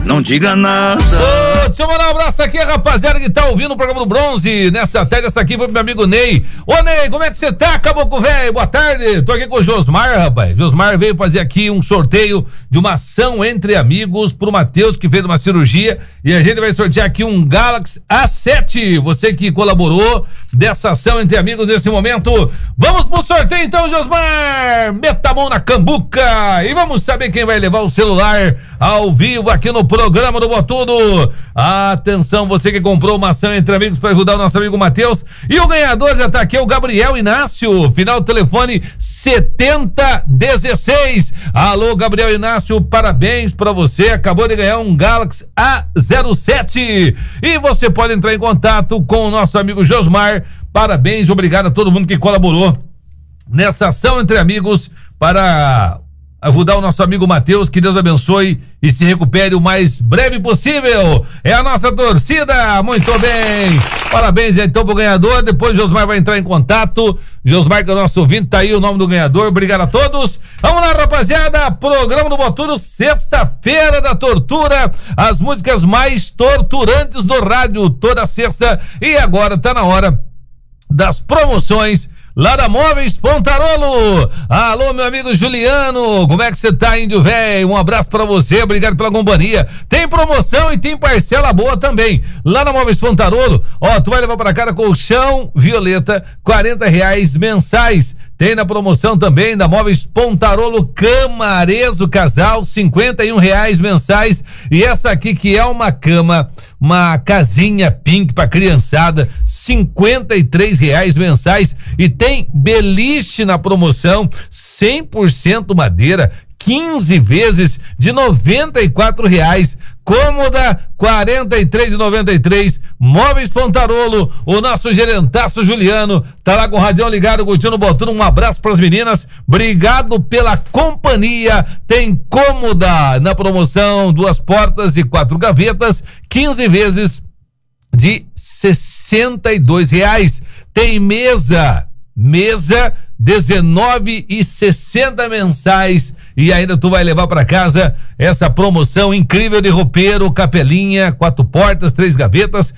não diga nada. Deixa eu mandar um abraço aqui, rapaziada que tá ouvindo o programa do Bronze nessa tarde. Essa aqui foi pro meu amigo Ney. Ô Ney, como é que você tá, caboclo velho? Boa tarde. Tô aqui com o Josmar, rapaz. Josmar veio fazer aqui um sorteio de uma ação entre amigos pro Matheus, que fez uma cirurgia, e a gente vai sortear aqui um Galaxy A7. Você que colaborou dessa ação entre amigos nesse momento. Vamos pro sorteio então, Josmar. Meta a mão na cambuca e vamos saber quem vai levar o celular ao vivo aqui no programa do Botudo. Atenção, você que comprou uma ação entre amigos para ajudar o nosso amigo Matheus. E o ganhador já tá aqui, é o Gabriel Inácio, final do telefone 7016. Alô, Gabriel Inácio, parabéns para você, acabou de ganhar um Galaxy A07. E você pode entrar em contato com o nosso amigo Josmar. Parabéns, obrigado a todo mundo que colaborou nessa ação entre amigos para ajudar o nosso amigo Matheus. Que Deus abençoe e se recupere o mais breve possível. É a nossa torcida. Muito bem. Parabéns então pro ganhador. Depois o Josmar vai entrar em contato. Josmar, que é o nosso ouvinte, tá aí o nome do ganhador. Obrigado a todos. Vamos lá, rapaziada. Programa do Botudo, sexta-feira da tortura. As músicas mais torturantes do rádio toda sexta. E agora tá na hora das promoções lá da Móveis Pontarolo. Alô, meu amigo Juliano, como é que você tá, índio velho? Um abraço pra você, obrigado pela companhia. Tem promoção e tem parcela boa também. Lá na Móveis Pontarolo, ó, tu vai levar pra casa colchão violeta, R$40 mensais. Tem na promoção também da Móveis Pontarolo Camarezo Casal, R$51 mensais. E essa aqui que é uma cama, uma casinha pink pra criançada, R$53 mensais. E tem beliche na promoção, 100% madeira, 15 vezes de R$94. Cômoda, R$43,93. Móveis Pontarolo. O nosso gerentaço Juliano tá lá com o radião ligado, curtindo, botando um abraço pras meninas. Obrigado pela companhia. Tem cômoda na promoção, 2 portas e 4 gavetas, 15 vezes de R$62. Tem mesa R$19,60 mensais. E ainda tu vai levar para casa essa promoção incrível de roupeiro, capelinha, 4 portas, 3 gavetas,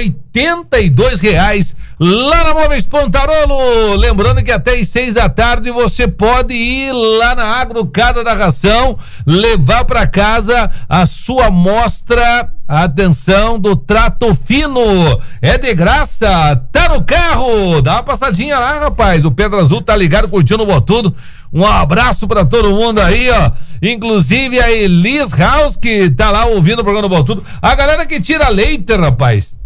R$82 lá na Móveis Pontarolo. Lembrando que até às 6 da tarde você pode ir lá na Agro Casa da Ração, levar para casa a sua amostra, atenção, do trato fino. É de graça, tá no carro, dá uma passadinha lá, rapaz. O Pedro Azul tá ligado, curtindo o Botudo. Um abraço pra todo mundo aí, ó. Inclusive a Elis House, que tá lá ouvindo o programa do Botudo. A galera que tira leite, rapaz,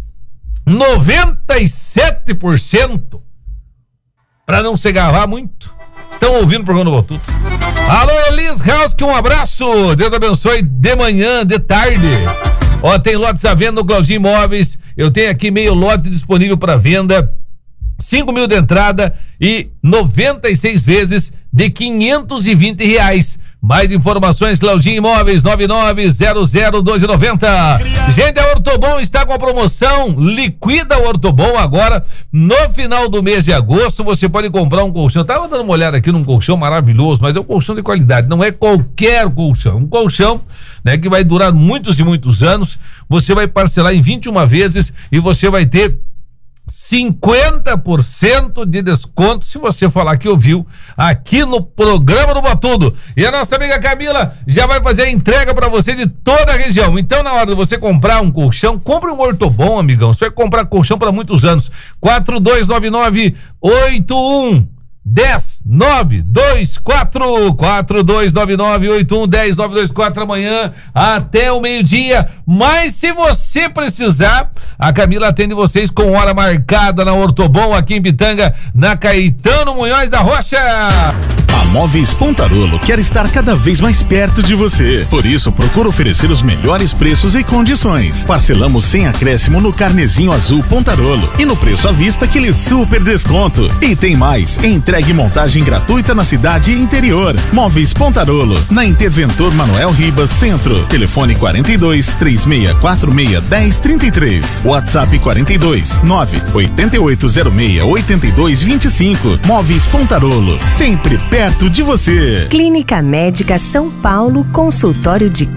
97%, pra não se gavar muito, estão ouvindo o programa do Botudo. Alô, Elis House, que um abraço. Deus abençoe de manhã, de tarde. Ó, tem lotes à venda no Claudinho Imóveis. Eu tenho aqui meio lote disponível para venda, 5 mil de entrada e 96 vezes de R$520. Mais informações, Claudinho Imóveis, 99001290. Gente, a Ortobon está com a promoção Liquida Ortobon agora, no final do mês de agosto. Você pode comprar um colchão. Tava dando uma olhada aqui num colchão maravilhoso, mas é um colchão de qualidade, não é qualquer colchão. Um colchão, né, que vai durar muitos e muitos anos. Você vai parcelar em 21 vezes e você vai ter 50% de desconto se você falar que ouviu aqui no programa do Botudo. E a nossa amiga Camila já vai fazer a entrega para você de toda a região. Então, na hora de você comprar um colchão, compre um Ortobon, amigão. Você vai comprar colchão para muitos anos. 4299-8110-924 amanhã até o meio-dia. Mas se você precisar, a Camila atende vocês com hora marcada na Ortobon, aqui em Pitanga, na Caetano Munhoz da Rocha. A Móveis Pontarolo quer estar cada vez mais perto de você. Por isso, procura oferecer os melhores preços e condições. Parcelamos sem acréscimo no carnezinho azul Pontarolo e no preço à vista aquele super desconto. E tem mais, entregue e montagem gratuita na cidade e interior. Móveis Pontarolo, na Interventor Manuel Ribas, Centro. Telefone 42-3646-1033. WhatsApp 42-98806-8225. Móveis Pontarolo, sempre perto de você. Clínica Médica São Paulo, consultório de